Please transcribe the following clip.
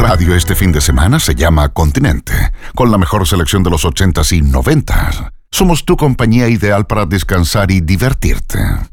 radio este fin de semana se llama Continente, con la mejor selección de los 80s y 90s. Somos tu compañía ideal para descansar y divertirte.